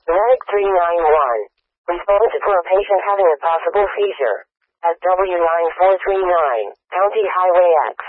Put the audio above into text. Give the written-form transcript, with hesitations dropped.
Medic 391. Response for a patient having a possible seizure. At W9439, County Highway X.